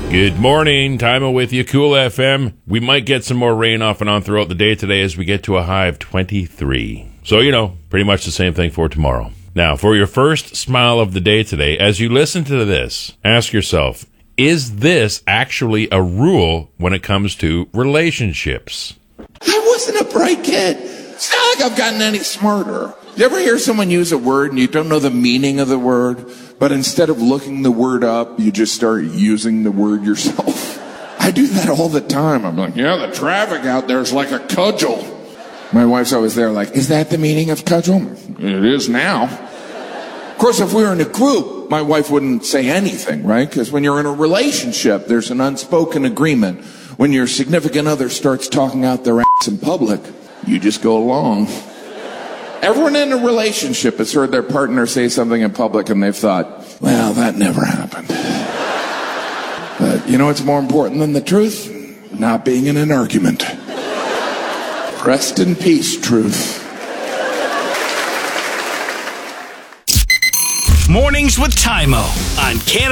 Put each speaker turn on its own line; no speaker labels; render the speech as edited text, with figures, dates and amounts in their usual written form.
Good morning. Time with you, Cool FM. We might get some more rain off and on throughout the day today as we get to a high of 23. So, pretty much the same thing for tomorrow. Now, for your first smile of the day today, as you listen to this, ask yourself, is this actually a rule when it comes to relationships?
I wasn't a bright kid. It's not like I've gotten any smarter. You ever hear someone use a word and you don't know the meaning of the word, but instead of looking the word up, you just start using the word yourself? I do that all the time. I'm like, yeah, the traffic out there is like a cudgel. My wife's always there like, is that the meaning of cudgel? It is now. Of course, if we were in a group, my wife wouldn't say anything, right? Because when you're in a relationship, there's an unspoken agreement. When your significant other starts talking out their ass in public, you just go along. Everyone in a relationship has heard their partner say something in public and they've thought, well, that never happened. But you know what's more important than the truth? Not being in an argument. Rest in peace, truth.
Mornings with Tymo on Canada.